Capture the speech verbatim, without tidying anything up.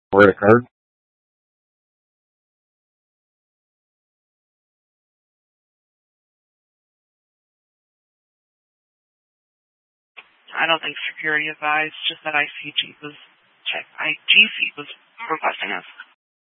Where it occurred? I don't think security advised, just that I C G was check I G C was requesting us.